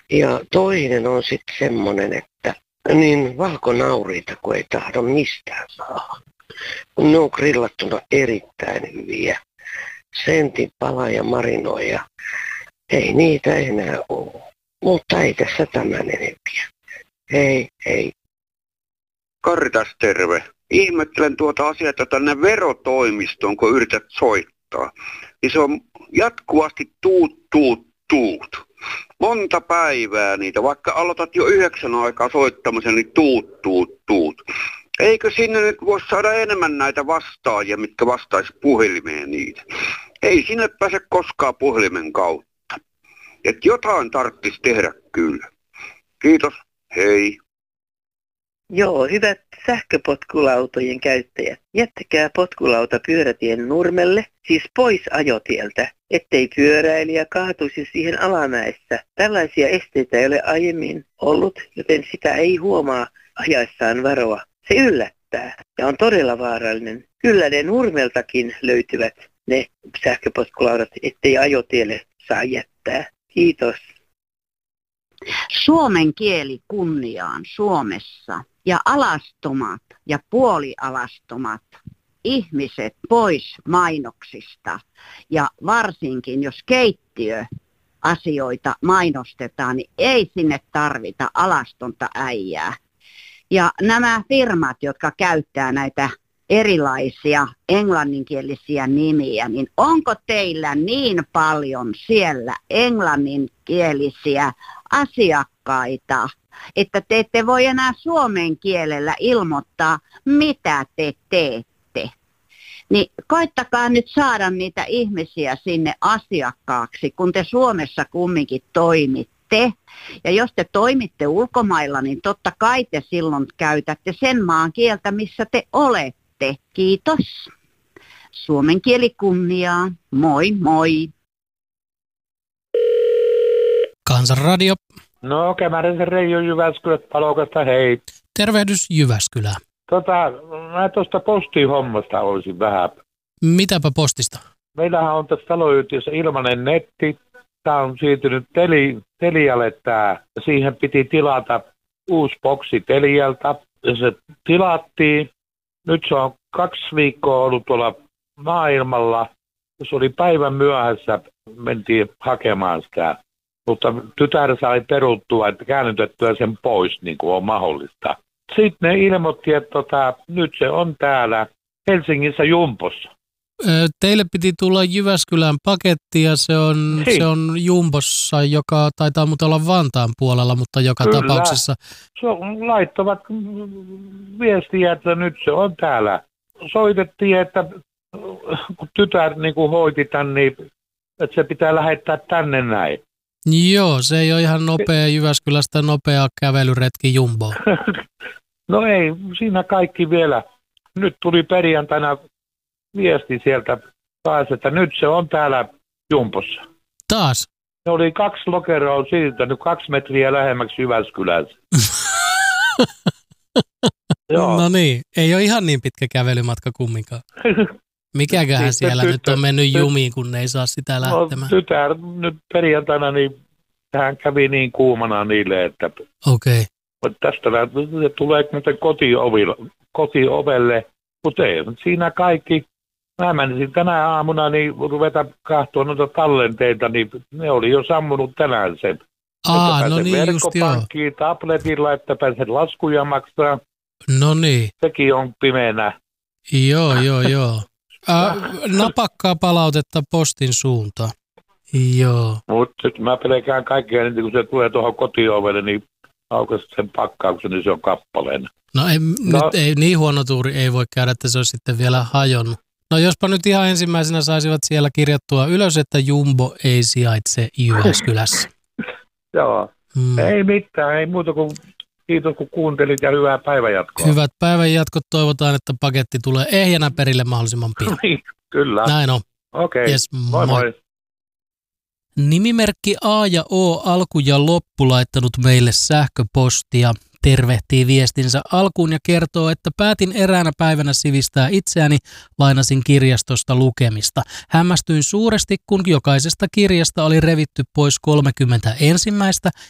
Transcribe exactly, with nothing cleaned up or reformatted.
Ja toinen on sitten semmoinen, että niin valkonauriita, kun ei tahdo mistään saa. Ne on grillattuna erittäin hyviä. Sentin pala ja marinoja. Ei niitä enää ole. Mutta ei tässä tämän enempiä. Hei, hei. Karri tässä terve. Ihmettelen tuota asiaa, että tänne verotoimistoon, kun yrität soittaa, niin se on jatkuvasti tuut, tuut, tuut. Monta päivää niitä, vaikka aloitat jo yhdeksän aikaa soittamisen, niin tuut, tuut, tuut. Eikö sinne nyt voisi saada enemmän näitä vastaajia, mitkä vastaisi puhelimeen niitä? Ei sinne pääse koskaan puhelimen kautta. Että jotain tarvitsisi tehdä kyllä. Kiitos, hei. Joo, hyvät sähköpotkulautojen käyttäjät. Jättäkää potkulauta pyörätien nurmelle, siis pois ajotieltä, ettei pyöräilijä kaatuisi siihen alamäessä. Tällaisia esteitä ei ole aiemmin ollut, joten sitä ei huomaa ajaessaan varoa. Se yllättää ja on todella vaarallinen. Kyllä ne nurmeltakin löytyvät ne sähköpotkulaudat, ettei ajotielle saa jättää. Kiitos. Suomen kieli kunniaan Suomessa ja alastomat ja puolialastomat ihmiset pois mainoksista. Ja varsinkin jos keittiöasioita mainostetaan, niin ei sinne tarvita alastonta äijää. Ja nämä firmat, jotka käyttää näitä erilaisia englanninkielisiä nimiä, niin onko teillä niin paljon siellä englanninkielisiä asiakkaita, että te ette voi enää suomen kielellä ilmoittaa, mitä te teette? Niin koittakaa nyt saada niitä ihmisiä sinne asiakkaaksi, kun te Suomessa kumminkin toimitte. Ja jos te toimitte ulkomailla, niin totta kai te silloin käytätte sen maan kieltä, missä te olette. Kiitos. Suomen kieli kunniaan. Moi moi. Kansanradio. No, Kämäräisen Reijo Jyväskylät Palokasta, hei. Tervehdys Jyväskylään. Tota, mä tuosta postihommasta olisin vähän. Mitäpä postista? Meillähän on tässä taloyhtiössä ilmainen netti. Tämä on siirtynyt teli, Telialle tää. Siihen piti tilata uusi boksi Telialta. Ja se tilattiin. Nyt se on kaksi viikkoa ollut tuolla maailmalla. Se oli päivän myöhässä, mentiin hakemaan sitä. Mutta tytär sai peruttua, että käännytettyä sen pois, niin kuin on mahdollista. Sitten ne ilmoitti, että tota, nyt se on täällä Helsingissä Jumbossa. Teille piti tulla Jyväskylän paketti ja se on, se on Jumbossa, joka taitaa muuten olla Vantaan puolella, mutta joka Kyllä. tapauksessa. Se on, laittavat viestiä, että nyt se on täällä. Soitettiin, että kun tytär niin kuin hoiti tän, niin että se pitää lähettää tänne näin. Joo, se ei ole ihan nopea Jyväskylästä nopea kävelyretki Jumboon. No ei, siinä kaikki vielä. Nyt tuli perjantaina viesti sieltä taas, että nyt se on täällä Jumbossa. Taas? Ne oli kaksi lokeroa siirtänyt kaksi metriä lähemmäksi Jyväskylässä. No niin, ei ole ihan niin pitkä kävelymatka kumminkaan. Mikäköhän siellä nyt on mennyt jumiin, kun ne ei saa sitä lähtemään? No, tytär nyt perjantaina, niin hän kävi niin kuumana niille, että okei. Okay. Tästä tulee muuten kotiovelle, mutta ei siinä kaikki. Mä menisin tänä aamuna niin ruveta katsoa noita tallenteita, niin ne oli jo sammunut tänään sen. Aa, no niin just joo. Tabletilla, että pääset laskuja maksaa. No niin. Sekin on pimeänä. Joo, joo, joo. Äh, napakkaa palautetta postin suuntaan. Joo. Mutta sitten mä pelkään kaikkea, niin kun se tulee tuohon kotiovelle, niin aukaisi sen pakkauksen, niin se on kappaleena. No, ei, no nyt ei, niin huono tuuri ei voi käydä, että se olisi sitten vielä hajonnut. No jospa nyt ihan ensimmäisenä saisivat siellä kirjattua ylös, että Jumbo ei sijaitse Jyväskylässä. Joo, hmm. Ei mitään, ei muuta kuin kiitos kun kuuntelit ja hyvää päivänjatkoa. Hyvät päivänjatkot, toivotaan, että paketti tulee ehjänä perille mahdollisimman pian. Kyllä. Näin on. Okei, okay. Yes, moi moi. Nimimerkki A ja O alku ja loppu laittanut meille sähköpostia. Tervehtii viestinsä alkuun ja kertoo, että päätin eräänä päivänä sivistää itseäni, lainasin kirjastosta lukemista. Hämmästyin suuresti, kun jokaisesta kirjasta oli revitty pois kolmekymmentä ensimmäistä